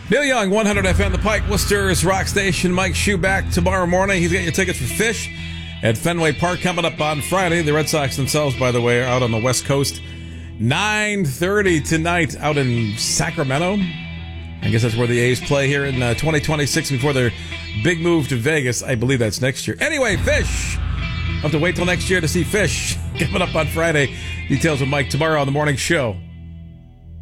Neil Young, 100 FM, the Pike Worcester's Rock Station. Mike Shue back tomorrow morning. He's got your tickets for Phish at Fenway Park coming up on Friday. The Red Sox themselves, by the way, are out on the West Coast. 9:30 tonight out in Sacramento. I guess that's where the A's play here in 2026 before their big move to Vegas. I believe that's next year. Anyway, Phish. I'll have to wait till next year to see Phish coming up on Friday. Details with Mike tomorrow on the morning show.